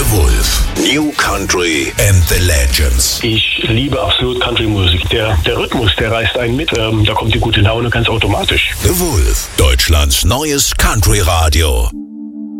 Wolf. New Country and the Legends. Ich liebe absolut Country-Musik. Der Rhythmus, der reißt einen mit. Da kommt die gute Laune ganz automatisch. The Wolf, Deutschlands neues Country-Radio.